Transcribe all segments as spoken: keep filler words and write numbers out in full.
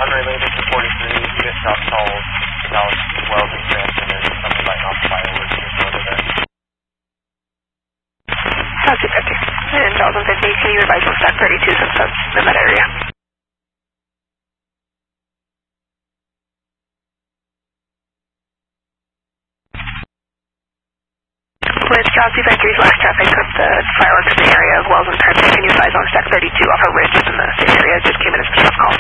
Unrelated to forty-three, unit shop calls about wells and Cranston and something like off fireworks disorder there. South two fifty. And Dalton fifty, can you advise on stack thirty-two since that's in that area? With Jossie Factory's last traffic of the fireworks in the area of Wells and Cranston, can you advise on stack thirty-two off a ridge within the same area? Just came in as a shop call.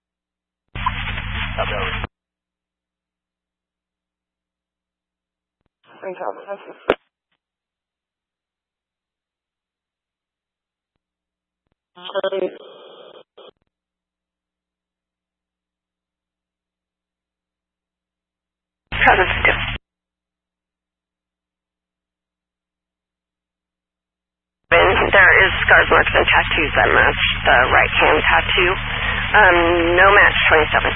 Thanks, Thomas. Transit two. There is scars, marks, and tattoos that match the right hand tattoo. Um, no match twenty-seven.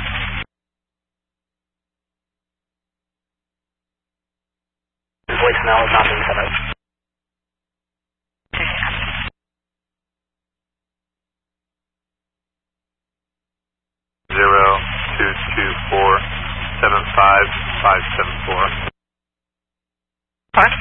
Voicemail is not being set up. Zero two two four seven five five seven four. What?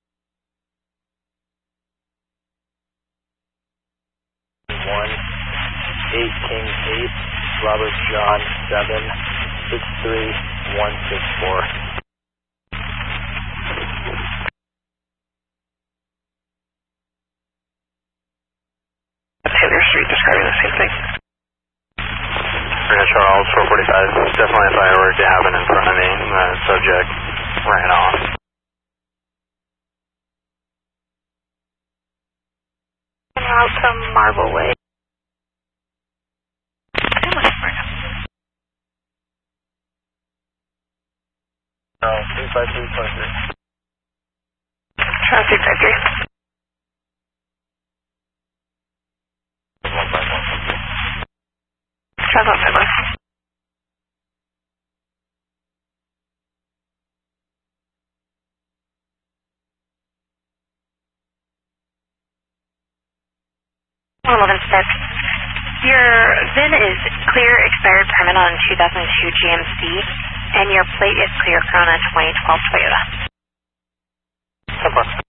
One eight King eight Robert John seven six three one six four. Taylor Street describing the same thing. Yeah, Charles, four forty-five. Definitely a firework to happen in front of me. The subject ran off. Out to Marble Way. No, three five three twenty-three. Transit Factory. One five one one three. Transit Factory. one eleven six. Your V I N is clear expired permit on two thousand two G M C, and your plate is clear Corona twenty twelve Toyota. So far.